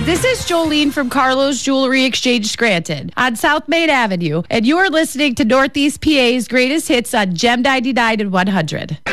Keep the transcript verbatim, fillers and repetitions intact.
this is Jolene from Carlos Jewelry Exchange Scranton on South Main Avenue, and you are listening to Northeast P A's greatest hits on Gem ninety-nine and one hundred.